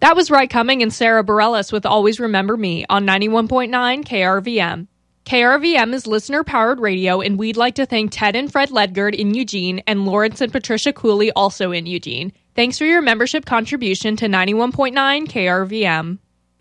That was Ry Cumming and Sarah Bareilles with Always Remember Me on 91.9 KRVM. KRVM is listener-powered radio, and we'd like to thank Ted and Fred Ledgard in Eugene and Lawrence and Patricia Cooley also in Eugene. Thanks for your membership contribution to 91.9 KRVM.